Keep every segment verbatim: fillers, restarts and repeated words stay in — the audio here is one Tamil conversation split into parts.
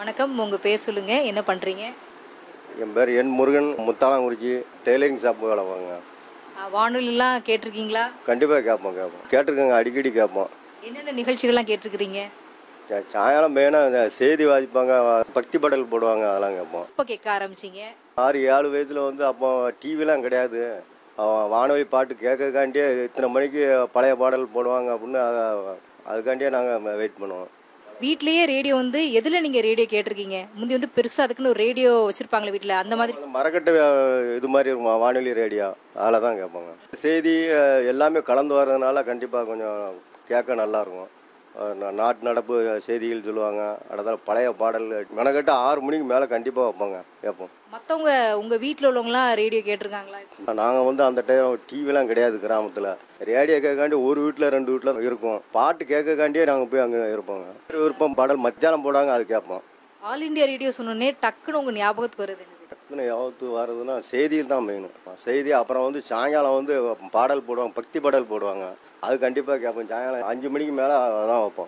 வணக்கம், உங்க பேர் சொல்லுங்க, என்ன பண்றீங்க? என் பேர் என் முருகன், முத்தாளங்குறிச்சி. டெய்லரிங் ஷாப் வேலை வாங்க. வானொலிலாம் கேட்டிருக்கீங்களா? கண்டிப்பாக கேட்போம் கேட்போம் கேட்டிருக்கேங்க, அடிக்கடி கேட்போம். என்னென்ன நிகழ்ச்சிகள்லாம் கேட்டிருக்கிறீங்க? சா- சாயங்காலம் மெயினாக இந்த செய்தி வாசிப்பாங்க, பக்தி பாடல் போடுவாங்க, அதெல்லாம் கேட்போம். எப்போ கேட்க ஆரம்பிச்சீங்க? ஆறு ஏழு வயசில் வந்து அப்போ டிவிலாம் கிடையாது. அவன் வானொலி பாட்டு கேட்கக்காண்டியே இத்தனை மணிக்கு பழைய பாடல் போடுவாங்க அப்படின்னு அத- அதுக்காண்டியே நாங்கள் வெயிட் பண்ணுவோம். வீட்லயே ரேடியோ வந்து எதுல நீங்க ரேடியோ கேட்டிருக்கீங்க? முந்தி வந்து பெருசா அதுக்குன்னு ஒரு ரேடியோ வச்சிருப்பாங்களே வீட்ல, அந்த மாதிரி. அந்த மரக்கட்டை அஹ், இது மாதிரி இருக்கும் வானொலி ரேடியோ, அதில் தான் கேட்பாங்க. செய்தி அஹ், எல்லாமே கலந்து வர்றதுனால கண்டிப்பாக கொஞ்சம் கேட்க நல்லாயிருக்கும். நாட்டு நடப்பு செய்திகள் சொல்லுவாங்க, அடுத்த பழைய பாடல் மெனக்கட்டு ஆறு மணிக்கு மேலே கண்டிப்பாக வைப்பாங்க, கேட்போம். மத்தவங்க உங்க வீட்ல உள்ளவங்கலாம் ரேடியோ கேட்டிருக்காங்களா? நாங்கள் வந்து அந்த டைம் டிவிலாம் கிடையாது கிராமத்தில். ரேடியோ கேட்காண்டி ஒரு வீட்டில் ரெண்டு வீட்டில் இருக்கும். பாட்டு கேட்கக்காண்டியே நாங்கள் போய் அங்கே இருப்போங்க. விருப்பம் பாடல் மத்தியானம் போடாங்க, அது கேட்போம். ஆல் இந்தியா ரேடியோ சொன்னோன்னே டக்குன்னு உங்க ஞாபகத்துக்கு வருது என்னது? டக்குன்னு யாவத்து வர்றதுன்னா செய்தியில் தான் மெயின். செய்தி அப்புறம் வந்து சாயங்காலம் வந்து பாடல் போடுவாங்க, பக்தி பாடல் போடுவாங்க, அது கண்டிப்பாக கேட்போம். சாயங்காலம் அஞ்சு மணிக்கு மேலே அதான் வைப்போம்.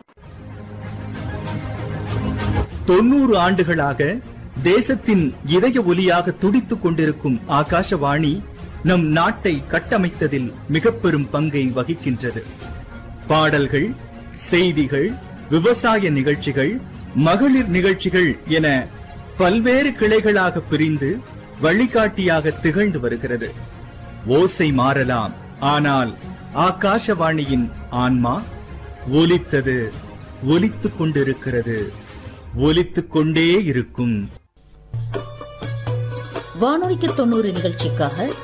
தொண்ணூறு ஆண்டுகளாக தேசத்தின் இதய ஒலியாக துடித்துக் கொண்டிருக்கும் ஆகாஷவாணி நம் நாட்டை கட்டமைத்ததில் மிக பெரும் பங்கை வகிக்கின்றது. பாடல்கள், செய்திகள், விவசாய நிகழ்ச்சிகள், மகளிர் நிகழ்ச்சிகள் என பல்வேறு கிளைகளாக பிரிந்து வழிகாட்டியாக திகழ்ந்து வருகிறது. ஓசை மாறலாம், ஆனால் ஆகாஷவாணியின் ஆன்மா ஒலித்தது, ஒலித்துக் கொண்டிருக்கிறது, ஒலித்துக் கொண்டே இருக்கும். வானொலிக்கு தொண்ணூறு நிகழ்ச்சிக்காக